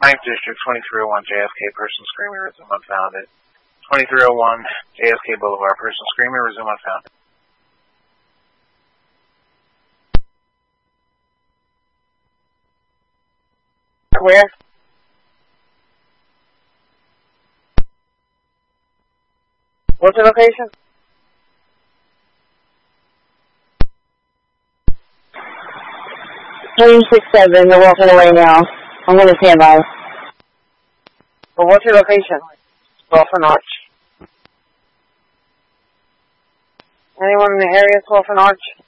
9th District, 2301 JFK, person screaming, resume unfounded. 2301 JFK Boulevard, person screaming, resume unfounded. Where? What's the location? They're walking away now. I'm going to stand by. Well, what's your location? Dolphin Arch. Anyone in the area, Dolphin Arch?